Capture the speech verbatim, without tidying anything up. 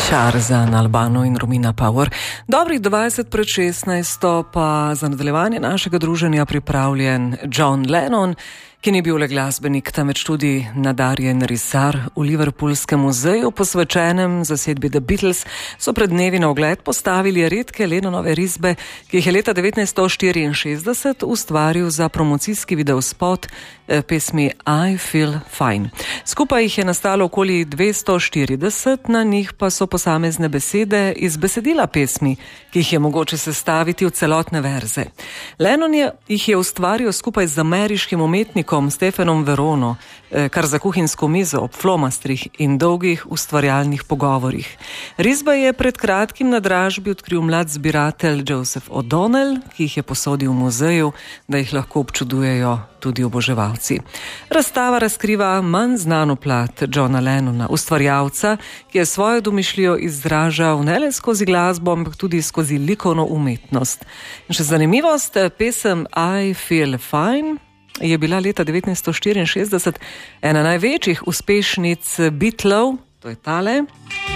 Tarzan, Albano in Romina Power. Dobrih dvajset pred šestnajsto pa za nadaljevanje našega druženja pripravljen John Lennon, ki ni bil le glasbenik, temveč tudi nadarjen risar. V Liverpoolskem muzeju, posvečenem zasedbi The Beatles, so pred dnevi na ogled postavili redke Lennonove risbe, ki jih je leta devetnajststo štiriinšestdeset ustvaril za promocijski videospot pesmi I Feel Fine. Skupaj jih je nastalo okoli dvesto štirideset, na njih pa so posamezne besede iz besedila pesmi, ki jih je mogoče sestaviti v celotne verze. Lennon je, jih je ustvaril skupaj z ameriškim umetnikom Stefanom Verono, kar za kuhinjsko mizo ob flomastrih in dolgih ustvarjalnih pogovorih. Risbe je pred kratkim na dražbi odkril mlad zbiratelj Joseph O'Donnell, ki jih je posodil v muzeju, da jih lahko občudujejo tudi oboževalci. Razstava razkriva manj znano plat Johna Lennona, ustvarjalca, ki je svojo domišljijo izražal ne le skozi glasbo, ampak tudi skozi likovno umetnost. In še zanimivost, pesem I Feel Fine je bila leta devetnajststo štiriinšestdeset ena največjih uspešnic Beatlov, to je tale.